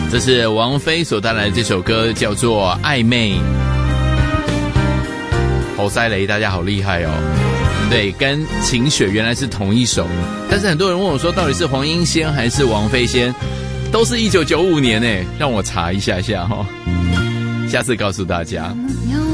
这是王菲所带来的这首歌，叫做《暧昧》。侯赛雷，大家好厉害哦！对，跟晴雪原来是同一首，但是很多人问我说，到底是黄英先还是王菲先？都是1995年诶，让我查一下下哈，下次告诉大家。